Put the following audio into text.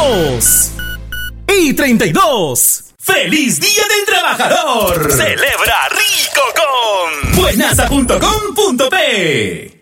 2 y 32. ¡Feliz Día del Trabajador! Celebra rico con buenasa.com.p.